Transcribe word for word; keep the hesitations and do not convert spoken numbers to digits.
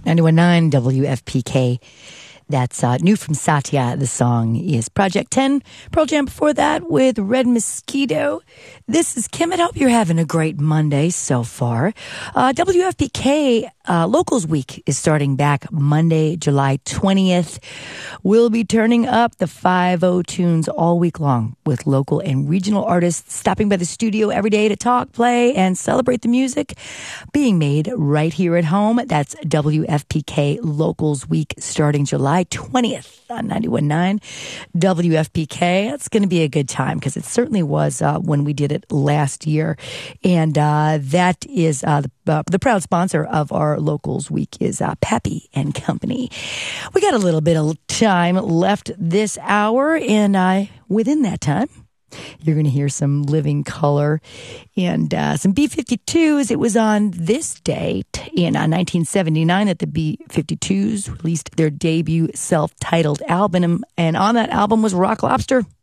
ninety-one point nine W F P K. That's uh, new from Satya. The song is Project ten. Pearl Jam before that with Red Mosquito. This is Kim. I hope you're having a great Monday so far. Uh, W F P K uh, Locals Week is starting back Monday, July twentieth. We'll be turning up the five oh tunes all week long with local and regional artists stopping by the studio every day to talk, play, and celebrate the music being made right here at home. That's W F P K Locals Week starting July twentieth on ninety-one point nine W F P K. It's going to be a good time because it certainly was uh, when we did it last year. And uh, that is uh, the, uh, the proud sponsor of our Locals Week is uh, Pappy and Company. We got a little bit of time left this hour, and uh, within that time, you're going to hear some Living Colour and uh, some B fifty-twos. It was on this date in uh, nineteen seventy-nine that the B fifty-twos released their debut self-titled album. And on that album was Rock Lobster.